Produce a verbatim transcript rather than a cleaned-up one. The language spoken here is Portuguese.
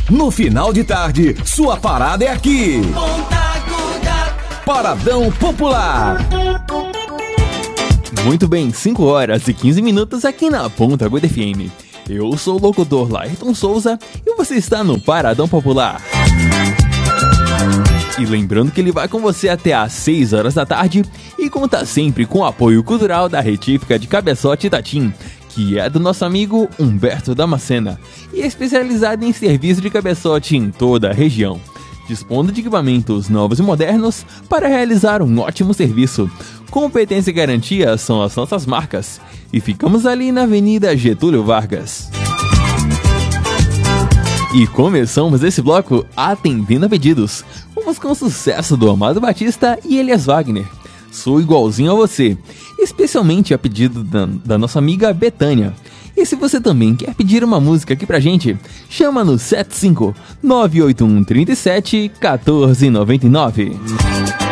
No final de tarde, sua parada é aqui. Paradão Popular. Muito bem, cinco horas e quinze minutos aqui na Ponta Aguda F M. Eu sou o locutor Laerton Souza e você está no Paradão Popular. E lembrando que ele vai com você até às seis horas da tarde e conta sempre com o apoio cultural da Retífica de Cabeçote Itatim, que é do nosso amigo Humberto Damascena e é especializado em serviço de cabeçote em toda a região, dispondo de equipamentos novos e modernos para realizar um ótimo serviço. Competência e garantia são as nossas marcas e ficamos ali na Avenida Getúlio Vargas. E começamos esse bloco atendendo a pedidos. Vamos com o sucesso do Amado Batista e Elias Wagner. Sou igualzinho a você, especialmente a pedido da, da nossa amiga Betânia. E se você também quer pedir uma música aqui pra gente, chama no sete cinco nove oito um três sete um quatro nove nove.